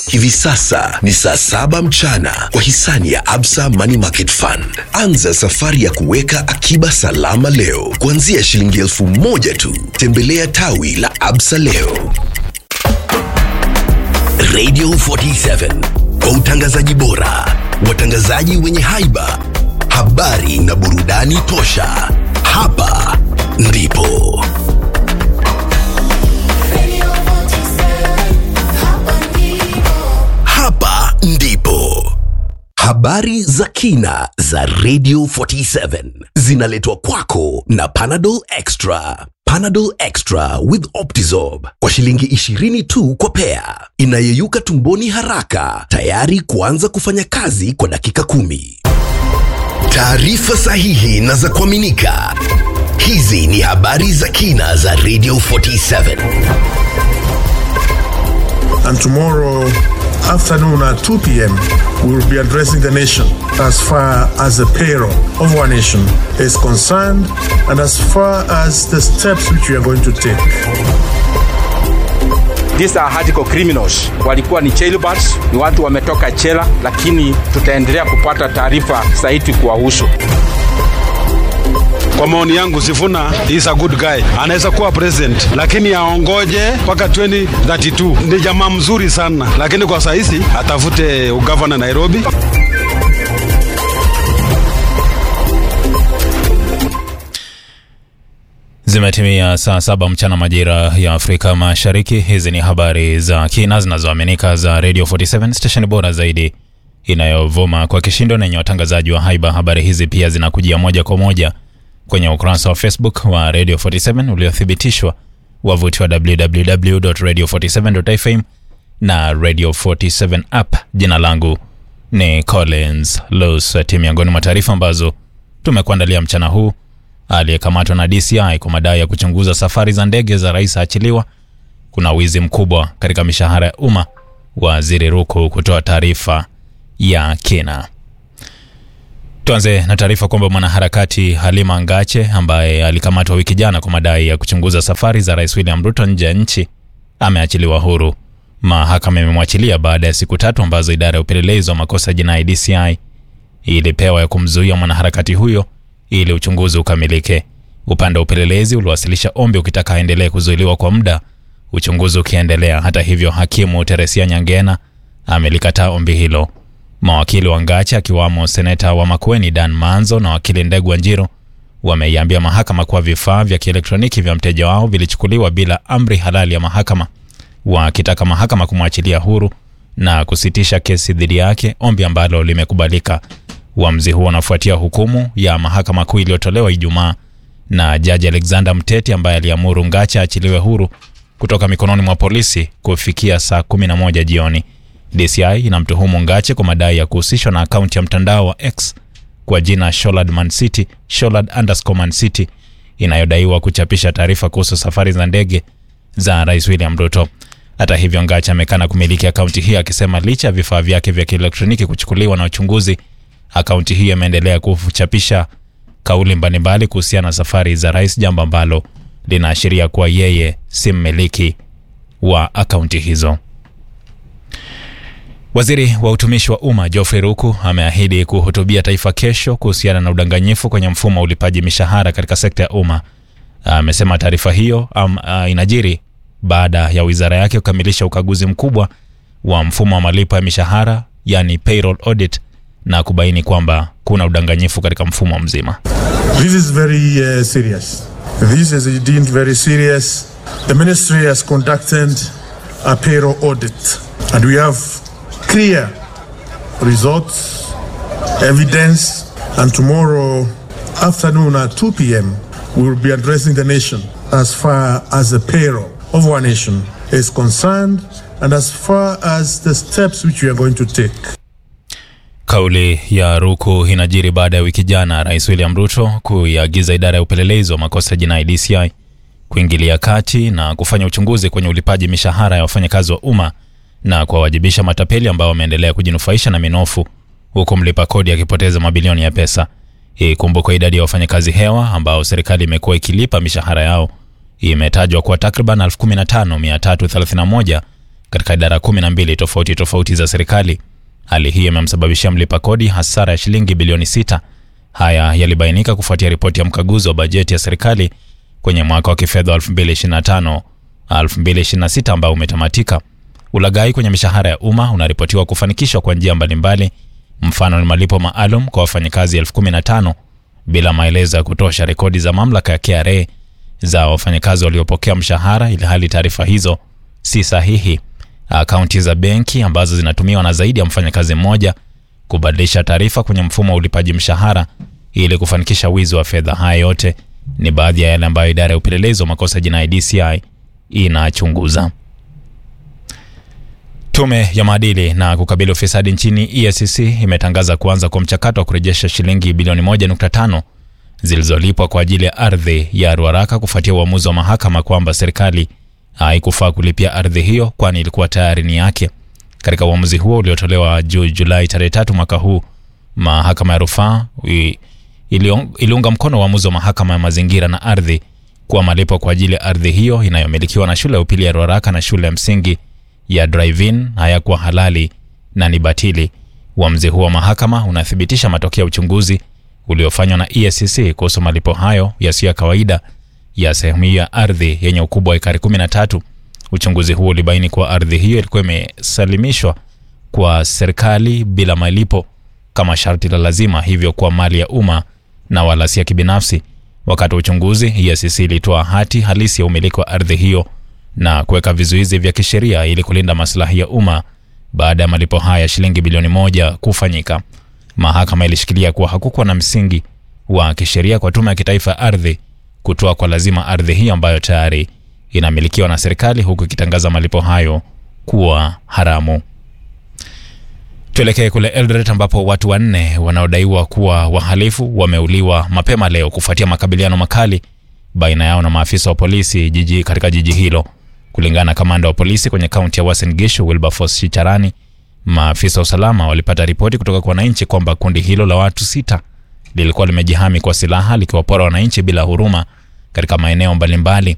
Hivi sasa ni saa 7 mchana kwa hisani ya Absa Money Market Fund. Anza safari ya kuweka akiba salama leo kuanzia shilingi 1,000 tu. Tembelea tawi la Absa leo. Radio 47 kwa utangazaji bora, watangazaji wenye haiba, habari na burudani tosha. Hapa ndipo habari za kina za Radio 47 zinaletwa kwako na Panadol Extra. Panadol Extra with Optizorb kwa shilingi 20 tu kwa pea. Inayeyuka tumboni haraka, tayari kuanza kufanya kazi kwa dakika 10. Taarifa sahihi na za kuaminika. Hizi ni habari za kina za Radio 47. And tomorrow afternoon at 2 p.m. we will be addressing the nation as far as the payroll of our nation is concerned and as far as the steps which we are going to take. These are hardcore criminals. Walikuwa ni jailbirds, ni watu wametoka jela, lakini tutaendelea kupata taarifa zaidi kuwahusu. Kwa maoni yangu Sifuna is a good guy. Anaweza kuwa president, lakini aongoje mpaka 2032. Ni jamaa mzuri sana, lakini kwa sasa atafute ugavana Nairobi. Zimetimia saa 7 mchana majira ya Afrika Mashariki. Hizi ni habari za kina zinazoaminika za Radio 47, station bora zaidi inayovuma kwa kishindo na yenye watangazaji wa haiba. Habari hizi pia zinakujia moja kwa moja kwenye ukurasa wa Facebook wa Radio 47 uliothibitishwa, wavuti wa www.radio47.fm na Radio 47 app. Jina langu ni Collins Losati. Miongoni mwa taarifa ambazo tumekuandalia mchana huu: aliyekamatwa na DCI kwa madai ya kuchunguza safari za ndege za rais achiliwa. Kuna wizi mkubwa katika mishahara ya umma, Waziri Ruku kutoa taarifa ya kina. Tuanze na taarifa kwamba mwanaharakati Halima Ngache ambaye alikamatwa wiki jana kwa madai ya kuchunguza safari za Rais William Ruto nje ya nchi ameachiliwa huru. Mahakama imemwachilia baada ya siku 3 ambazo idara ya upelelezi wa makosa jinai DCI ilipewa ya kumzuia mwanaharakati huyo ili uchunguzi ukamilike. Upande wa upelelezi uliwasilisha ombi ukitaka aendelee kuzuiliwa kwa muda, uchunguzi ukiendelea. Hata hivyo, hakimu Teresia Nyangena amelikataa ombi hilo. Mawakili wa Ngache akiwamo seneta wa Makueni Dan Manzo na wakili Ndegwa Njiro wameiambia mahakama kuwa vifaa vya kielektroniki vya mteja wao vilichukuliwa bila amri halali ya mahakama, wakitaka mahakama kumwachilia huru na kusitisha kesi dhidi yake, ombi ambalo limekubalika. Uamuzi huo unafuatia hukumu ya mahakama kuu iliyotolewa Ijumaa na Jaji Alexander Mteti ambaye aliamuru Ngache achiliwe huru kutoka mikononi mwa polisi kufikia saa 11 jioni. DCI inamtuhumu Ngache kwa madai ya kuhusishwa na akaunti ya mtandao wa X kwa jina Sholad_Man City inayodaiwa kuchapisha taarifa kuhusu safari za ndege za Rais William Ruto. Hata hivyo, Ngache amekana kumiliki akaunti hiyo, akisema licha ya vifaa vyake vya kielektroniki kuchukuliwa na uchunguzi, akaunti hiyo imeendelea kuchapisha kauli mbalimbali kuhusiana na safari za rais, jambo ambalo linaashiria kuwa yeye si mmiliki wa akaunti hizo. Waziri wa utumishi wa umma Geoffrey Ruku ameahidi kuhutubia taifa kesho kuhusiana na udanganyifu kwenye mfumo wa ulipaji mishahara katika sekta ya umma. Amesema taarifa hiyo inajiri baada ya wizara yake kukamilisha ukaguzi mkubwa wa mfumo wa malipo ya mishahara, yani payroll audit, na kubaini kwamba kuna udanganyifu katika mfumo mzima. This is very serious. This is deemed very serious. The ministry has conducted a payroll audit and we have clear results, evidence, and tomorrow afternoon at 2 p.m. we will be addressing the nation as far as the payroll of our nation is concerned and as far as the steps which we are going to take. Kauli ya Ruku inajiri baada ya wiki jana Rais William Ruto kuiagiza idara ya upelelezi wa makosa jinai DCI kuingilia kati na kufanya uchunguzi kwenye ulipaji mishahara ya wafanyakazi wa umma na kuwajibisha matapeli ambao wameendelea kujinufaisha na minofu huku mlipa kodi akipoteza mabilioni ya pesa. Ikumbukwe idadi ya wafanyakazi hewa ambao serikali imekuwa ikilipa mishahara yao imetajwa kuwa takriban 15,331 katika idara 12 tofauti za serikali. Hali hii imemsababishia mlipa kodi hasara ya shilingi bilioni 6. Haya yalibainika kufuatia ripoti ya mkaguzi wa bajeti ya serikali kwenye mwaka wa kifedha 2025-2026 ambao umetamatika. Ulaghai kwenye mishahara ya umma unaripotiwa kufanikishwa kwa njia mbalimbali. Mfano ni malipo maalum kwa wafanyakazi 15,000 bila maelezo ya kutosha, rekodi za mamlaka ya KRA za wafanyakazi waliopokea mshahara ili hali taarifa hizo si sahihi, akaunti za benki ambazo zinatumiwa na zaidi ya mfanyakazi mmoja, kubadilisha taarifa kwenye mfumo wa ulipaji mshahara ili kufanikisha wizi wa fedha. Haya yote ni baadhi ya yale ambayo idara ya upelelezi wa makosa jinai DCI inachunguza. Tume ya maadili na kukabili ufisadi nchini EACC imetangaza kuanza kwa mchakato wa kurejesha shilingi bilioni 1.5 zilizolipwa kwa ajili ya ardhi ya Ruaraka kufuatia uamuzi wa mahakama kwamba serikali haikufaa kulipia ardhi hiyo kwani ilikuwa tayari ni yake. Katika uamuzi huo uliotolewa Julai tarehe 3 mwaka huu, mahakama ya rufaa iliunga mkono uamuzi wa mahakama ya mazingira na ardhi kwa malipo kwa ajili ya ardhi hiyo inayomilikiwa na shule ya upili ya Ruaraka na shule ya msingi ya Drive-In hayakuwa halali na ni batili. Uamuzi huo wa mahakama unathibitisha matokeo ya uchunguzi uliofanywa na EACC kuhusu malipo hayo yasiyo ya kawaida ya sehemu ya ardhi yenye ukubwa wa ekari 13. Uchunguzi huo ulibaini kuwa ardhi hiyo ilikuwa imesalimishwa kwa serikali bila malipo kama sharti la lazima, hivyo kwa mali ya umma na wala si ya kibinafsi. Wakati wa uchunguzi, EACC ilitoa hati halisi ya umiliki wa ardhi hiyo na kuweka vizuizi vya kisheria ili kulinda maslahi ya umma baada ya malipo haya shilingi bilioni 1 kufanyika. Mahakama ilishikilia kuwa hakukuwa na msingi wa kisheria kwa Tume ya Kitaifa ya Ardhi kutoa kwa lazima ardhi hiyo ambayo tayari inamilikiwa na serikali, huku ikitangaza malipo hayo kuwa haramu. Tuelekee kule Eldoret ambapo watu 4 wanaodaiwa kuwa wahalifu wameuliwa mapema leo kufuatia makabiliano makali baina yao na maafisa wa polisi katika jiji hilo. Kulingana na kamanda wa polisi kwenye kaunti ya Uasin Gishu Wilberforce Chicharani, maafisa wa usalama walipata ripoti kutoka kwa wananchi kwamba kundi hilo la watu 6 lilikuwa limejihami kwa silaha likiwapora wananchi bila huruma katika maeneo mbalimbali.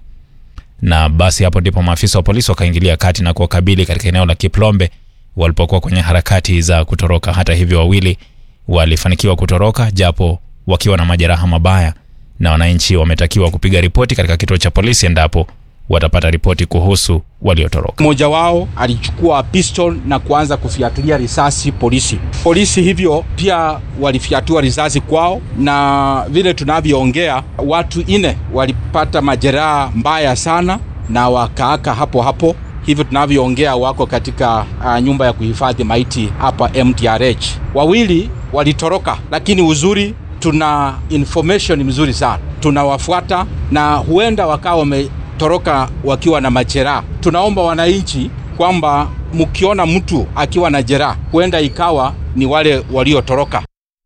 Na basi hapo ndipo maafisa wa polisi wakaingilia kati na kuwakabili katika eneo la Kiplombe walipokuwa kwenye harakati za kutoroka. Hata hivyo, wawili walifanikiwa kutoroka japo wakiwa na majeraha mabaya, na wananchi wametakiwa kupiga ripoti katika kituo cha polisi endapo watapata ripoti kuhusu waliotoroka. Mmoja wao alichukua pistol na kuanza kufiatulia risasi polisi. Polisi hivyo pia walifiatua risasi kwao, na vile tunavyoongea watu 4 walipata majeraha mbaya sana na wakaaka hapo. Hivyo tunavyoongea wako katika nyumba ya kuhifadhi maiti hapa MTRH. 2 walitoroka, lakini uzuri tuna information mzuri sana. Tunawafuata na huenda wakawa wametoroka wakiwa na majeraha. Tunaomba wananchi kwamba mkiona mtu akiwa na jeraha, huenda ikawa ni wale waliotoroka.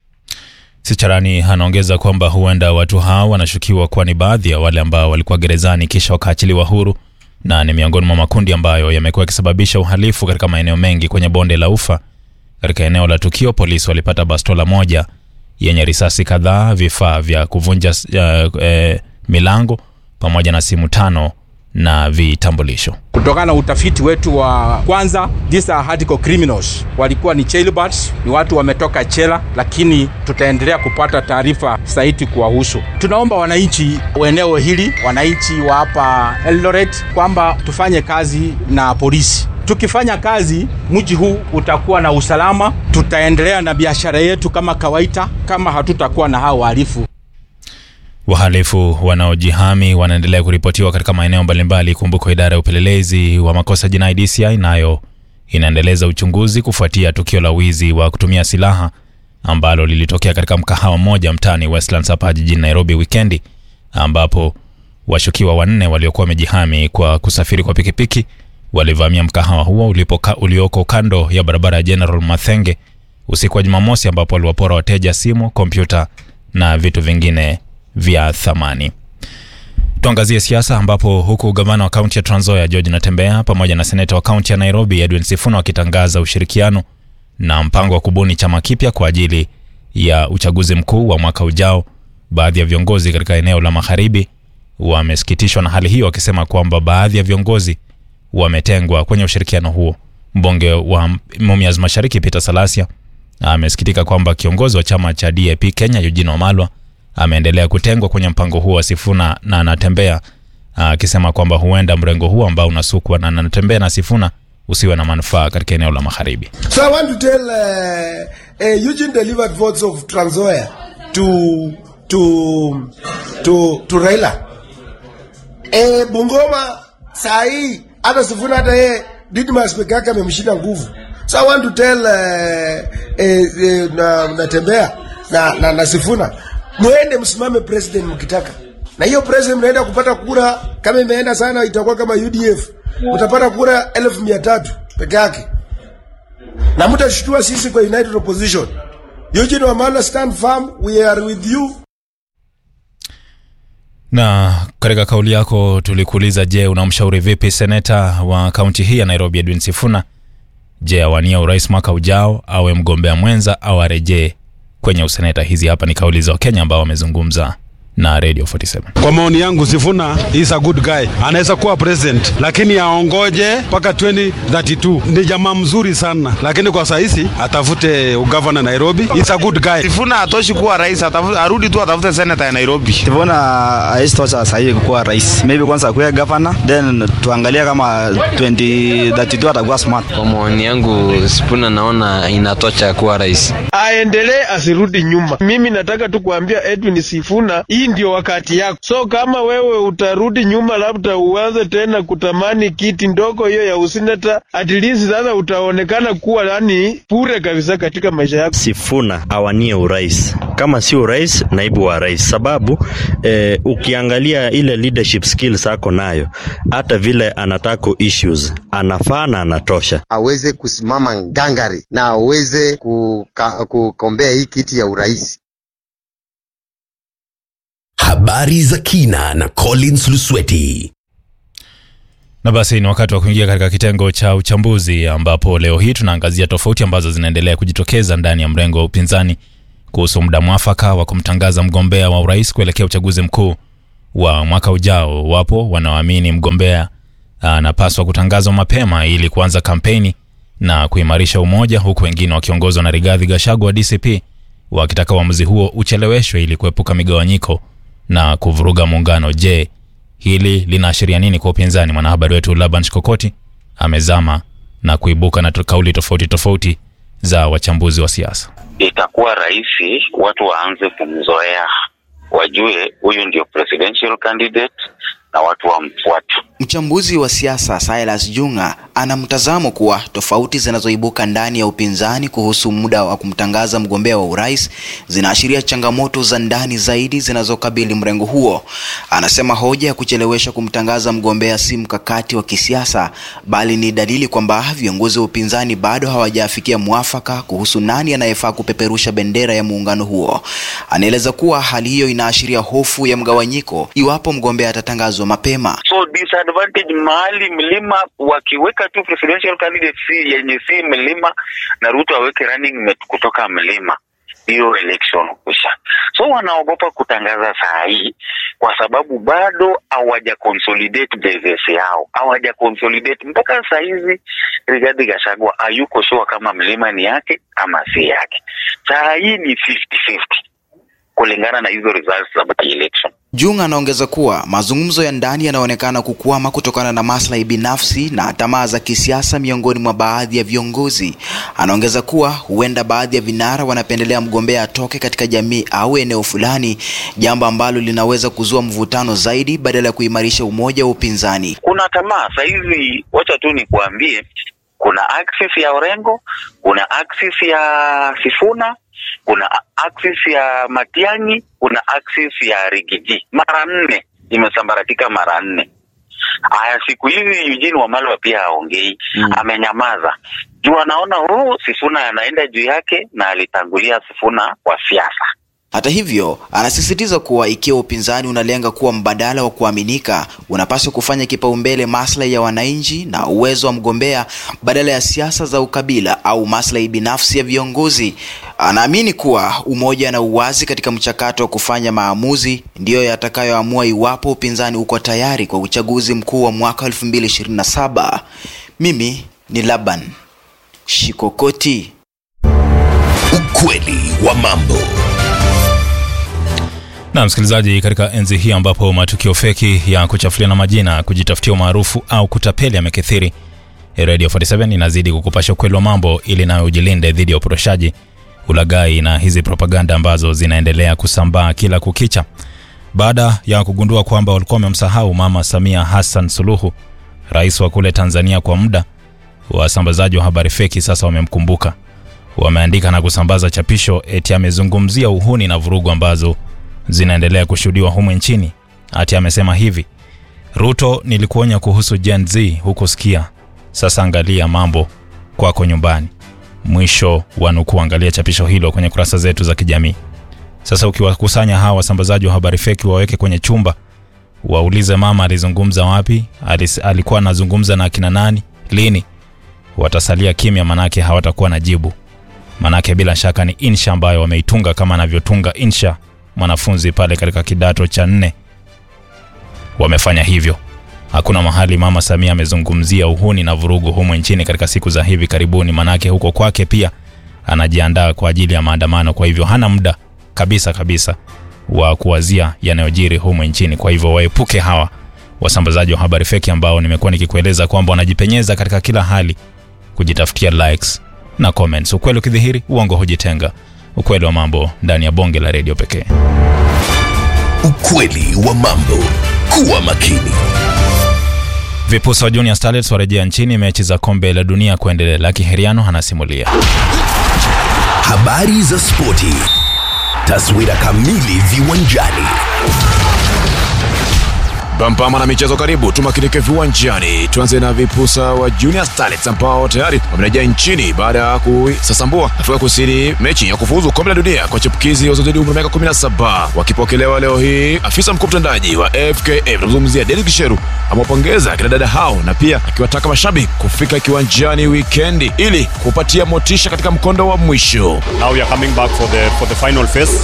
Chicharani anaongeza kwamba huenda watu hao wanashukiwa kuwa ni baadhi ya wale ambao walikuwa gerezani kisha wakaachiliwa huru, na ni miongoni mwa makundi ambayo yamekuwa yakisababisha uhalifu katika maeneo mengi kwenye bonde la Ufa. Katika eneo la tukio, polisi walipata bastola moja yenye risasi kadhaa, vifaa vya kuvunja milango pamoja na simu 5 na vitambulisho. Kutokana na utafiti wetu wa kwanza, these are hardcore criminals. Walikuwa ni jailbirds, ni watu wametoka chela, lakini tutaendelea kupata taarifa zaidi kuwahusu. Tunaomba wananchi wa eneo hili, wananchi wa hapa Eldoret, kwamba tufanye kazi na polisi. Tukifanya kazi, mji huu utakuwa na usalama, tutaendelea na biashara yetu kama kawaida, kama hatutakuwa na hao wahalifu. Wahalifu wanaojihami wanaendelea kuripotiwa katika maeneo mbalimbali. Kumbuka idara ya upelelezi wa makosa jinai DCI nayo inaendeleza uchunguzi kufuatia tukio la wizi wa kutumia silaha ambalo lilitokea katika mkahawa mmoja mtaani Westlands hapa jijini Nairobi wikendi, ambapo washukiwa 4 waliokuwa wamejihami kwa kusafiri kwa pikipiki walivamia mkahawa huo ulioko kando ya barabara ya General Mathenge usiku wa Jumamosi, ambapo waliwapora wateja simu, kompyuta na vitu vingine vya thamani. Tuangazie siasa ambapo huku gavana wa kaunti ya Trans Nzoia George Natembeya pamoja na seneta wa kaunti ya Nairobi Edwin Sifuna wakitangaza ushirikiano na mpango wa kubuni chama kipya kwa ajili ya uchaguzi mkuu wa mwaka ujao. Baadhi ya viongozi katika eneo la Magharibi wamesikitishwa na hali hiyo, wakisema kwamba baadhi ya viongozi wametengwa kwenye ushirikiano huo. Mbunge wa Mumias Mashariki Peter Salasia amesikitika kwamba kiongozi wa chama cha DAP Kenya Eugene Wamalwa ameendelea kutengwa kwenye mpango huo wa Sifuna na Natembeya, akisema kwamba huenda mrengo huo ambao unasukwa na Natembeya na Sifuna usiwe na manufaa katika eneo la magharibi. So I want to tell Eugene delivered votes of Trans Nzoia to Raila. Bungoma sahi hata Sifuna hata yeye Didmas peke yake amemshinda nguvu. So I want to tell Natembeya na Sifuna, muende msimame president mkitaka. Na hiyo president mnaenda kupata kura, kama imeenda sana itakuwa kama UDF. Utapata kura 1,300 peke yake. Na mtashtua sisi kwa United Opposition. Eugene Wamalwa, stand firm, we are with you. Na katika kauli yako tulikuuliza, je, unamshauri vipi seneta wa kaunti hii ya Nairobi Edwin Sifuna? Je, awania urais mwaka ujao, awe mgombea mwenza au arejee kwenye useneta? Hizi hapa ni kauli za Wakenya ambao wamezungumza na Radio 47. Kwa maoni yangu, Sifuna is a good guy. Anaweza kuwa president, lakini aongoje mpaka 2032. Ni jamaa mzuri sana, lakini kwa saizi atafute ugavana Nairobi. Is a good guy. Sifuna atoshi kuwa rais, arudi tu atafute senator ya Nairobi. Sifuna haistosha sahihi kuwa rais. Maybe kwanza kuwa governor, then tuangalia kama 2032 atakuwa smart. Kwa maoni yangu, Sifuna naona inatosha kuwa rais. Aendelee, asirudi nyuma. Mimi nataka tu kuambia Edwin Sifuna, hii ndio wakati yako. So kama wewe utarudi nyuma, labda uanze tena kutamani kiti ndogo hiyo ya useneta, at least sasa utaonekana kuwa yani pure kabisa katika maisha yako. Sifuna awanie urais. Kama si urais, naibu wa rais. Sababu ukiangalia ile leadership skills ako nayo, hata vile anataka issues, anafaa na anatosha. Aweze kusimama ngangari na aweze kukombea hii kiti ya urais. Habari za kina na Collins Lusweti. Na basi ni wakati wa kuingia katika kitengo cha uchambuzi, ambapo leo hii tunaangazia tofauti ambazo zinaendelea kujitokeza ndani ya mrengo wa upinzani kuhusu muda mwafaka wa kumtangaza mgombea wa urais kuelekea uchaguzi mkuu wa mwaka ujao. Wapo wanaoamini mgombea anapaswa kutangazwa mapema ili kuanza kampeni na kuimarisha umoja, huku wengine wakiongozwa na Rigathi Gachagua wa DCP wakitaka uamuzi huo ucheleweshwe ili kuepuka migawanyiko na kuvuruga muungano. Je, hili linaashiria nini kwa upinzani? Mwanahabari wetu Laban Shikokoti amezama na kuibuka na kauli tofauti za wachambuzi wa siasa. Itakuwa rahisi watu waanze kumzoea, wajue huyu ndio presidential candidate na watu wamfuate. Mchambuzi wa siasa Silas Junga ana mtazamo kuwa tofauti zinazoibuka ndani ya upinzani kuhusu muda wa kumtangaza mgombea wa urais zinaashiria changamoto za ndani zaidi zinazokabili mrengo huo. Anasema hoja ya kuchelewesha kumtangaza mgombea si mkakati wa kisiasa, bali ni dalili kwamba viongozi wa upinzani bado hawajafikia mwafaka kuhusu nani anayefaa kupeperusha bendera ya muungano huo. Anaeleza kuwa hali hiyo inaashiria hofu ya mgawanyiko iwapo mgombea atatangazwa mapema. So disadvantage mahali mlima, wakiweka tu presidential candidate yenye si mlima na Ruto aweke running mate kutoka mlima, hiyo election kusha. So wanaogopa kutangaza saa hii kwa sababu bado hawaja consolidate base yao, hawaja consolidate mpaka saa hizi. Rigathi Gachagua hayuko sure kama mlima ni yake ama si yake. Saa hii ni 50-50 kulingana na hizo results za election. Junga anaongeza kuwa mazungumzo ya ndani yanaonekana kukwama kutokana na maslahi binafsi na tamaa za kisiasa miongoni mwa baadhi ya viongozi. Anaongeza kuwa huenda baadhi ya vinara wanapendelea mgombea atoke katika jamii au eneo fulani, jambo ambalo linaweza kuzua mvutano zaidi badala ya kuimarisha umoja wa upinzani. Kuna tamaa sasa hivi, wacha tu nikuambie, kuna axis ya Orengo, kuna axis ya Sifuna, kuna axis ya Matiang'i, kuna axis ya Rigiji. Mara 4 imesambaratika mara 4. Haya, siku hizi Eugene Wamalwa pia haongei, amenyamaza. Juu anaona Sifuna anaenda juu yake na alitangulia Sifuna kwa siasa. Hata hivyo, anasisitiza kuwa ikiwa upinzani unalenga kuwa mbadala wa kuaminika, unapaswa kufanya kipaumbele maslahi ya wananchi na uwezo wa mgombea badala ya siasa za ukabila au maslahi binafsi ya viongozi. Anaamini kuwa umoja na uwazi katika mchakato wa kufanya maamuzi ndiyo yatakayoamua iwapo upinzani uko tayari kwa uchaguzi mkuu wa mwaka 2027. Mimi ni Laban Shikokoti. Ukweli wa mambo. Na msikilizaji, katika enzi hii ambapo matukio feki ya kuchafuliana majina, kujitafutia umaarufu au kutapeli yamekithiri, Radio 47 inazidi kukupasha ukweli wa mambo ili nawe ujilinde dhidi ya uporoshaji, ulaghai na hizi propaganda ambazo zinaendelea kusambaa kila kukicha. Baada ya kugundua kwamba walikuwa wamemsahau Mama Samia Hassan Suluhu, rais wa kule Tanzania kwa muda, wasambazaji wa habari feki sasa wamemkumbuka. Wameandika na kusambaza chapisho eti amezungumzia uhuni na vurugu ambazo zinaendelea kushuhudiwa humu nchini. Ati amesema hivi: Ruto, nilikuonya kuhusu Gen Z, hukusikia. Sasa angalia mambo kwako nyumbani. Mwisho wa nukuu. Angalia chapisho hilo kwenye kurasa zetu za kijamii. Sasa ukiwakusanya hawa wasambazaji wa habari feki, waweke kwenye chumba, waulize mama alizungumza wapi, alikuwa anazungumza na akina nani, lini, watasalia kimya, manake hawatakuwa na jibu. Manake bila shaka ni insha ambayo wameitunga kama anavyotunga insha mwanafunzi pale katika kidato cha 4. Wamefanya hivyo. Hakuna mahali Mama Samia amezungumzia uhuni na vurugu humu nchini katika siku za hivi karibuni, manake huko kwake pia anajiandaa kwa ajili ya maandamano. Kwa hivyo hana muda kabisa wa kuwazia yanayojiri humu nchini. Kwa hivyo waepuke hawa wasambazaji wa habari feki ambao nimekuwa nikikueleza kwamba wanajipenyeza katika kila hali kujitafutia likes na comments. Ukweli ukidhihiri, uongo hujitenga. Ukweli wa mambo ndani ya bonge la radio pekee. Ukweli wa mambo. Kuwa makini. Vipusa wa Junior Starlets warejea nchini, mechi za kombe la dunia kuendelea. Lucky Heriano anasimulia. Habari za spoti. Taswira kamili viwanjani. Bampama na michezo karibu, tumakinike viwanjani. Tuanze na vipusa wa Junior Starlets ambao tayari wamerejea nchini baada ya kusasambua Afrika Kusini mechi ya kufuzu kombe la dunia kwa chipukizi wazozidi umri miaka 17. Wakipokelewa leo hii, afisa mkuu mtendaji wa FKF tunazungumzia Dennis Gisheru amewapongeza kina dada hao na pia akiwataka mashabiki kufika kiwanjani weekendi ili kupatia motisha katika mkondo wa mwisho. Now we are coming back for the final phase.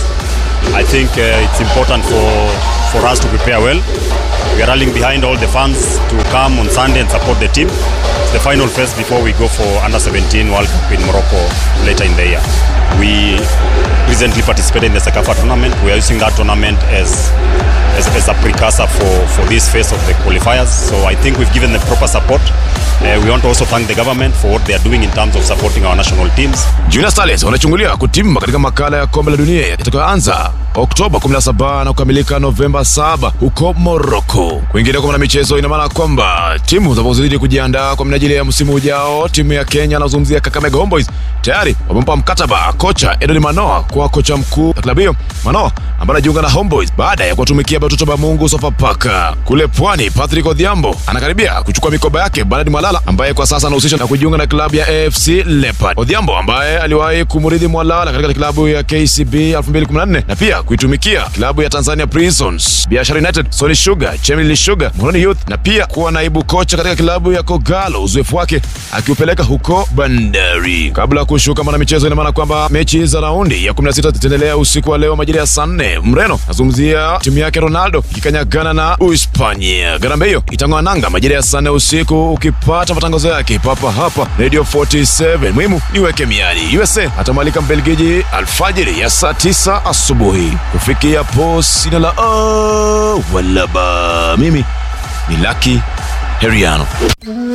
I think it's important for us to prepare well. We are rallying behind all the fans to come on Sunday and support the team. It's the final phase before we go for Under-17 World Cup in Morocco later in the year. We recently participated in the Sekafa tournament. We are using that tournament as a precursor for this phase of the qualifiers. So I think we've given the proper support. We want to also thank the government for what they are doing in terms of supporting our national teams. Junior Starlets wanachungulia kutimba katika makala ya kombe la dunia yatakayoanza Oktoba 17 na kukamilika Novemba 7 huko Morocco. Kwingine kwa michezo, ina maana kwamba timu zinazozidi kujiandaa kwa minajili ya msimu ujao. Timu ya Kenya anazungumzia Kakamega Homeboyz tayari wamempa mkataba kocha Edwin Manoa kwa kocha mkuu wa klabu hiyo. Manoa ambaye anajiunga na Homeboyz baada ya kutumikia Batoto ba Mungu Sofapaka. Kule Pwani, Patrick Odhiambo anakaribia kuchukua mikoba yake Bernard Mwalala ambaye kwa sasa anahusishwa na kujiunga na klabu ya AFC Leopards. Odhiambo ambaye aliwahi kumrithi Mwalala katika klabu ya KCB 2014 na pia kuitumikia klabu ya Tanzania Prisons, Biashara United, Sony Sugar, Chemelil Sugar, Moroni Youth na pia kuwa naibu kocha katika klabu ya Kogalo, uzoefu wake akiupeleka huko Bandari. Kabla kushuka mwana michezo, ina maana kwamba mechi za raundi ya 16 zitaendelea usiku wa leo majira ya saa 4. Mreno nazungumzia timu yake Ronaldo ikikanyagana na Uhispania. Garambe hiyo itang'oa nanga majira ya saa 4 usiku. Ukipata matangazo yake papa hapa Radio 47. Muhimu niweke miadi. USA atamalika Mbelgiji alfajiri ya saa 9 asubuhi. Kufikia hapo sina la wala ba. Mimi ni Lucky Heriano.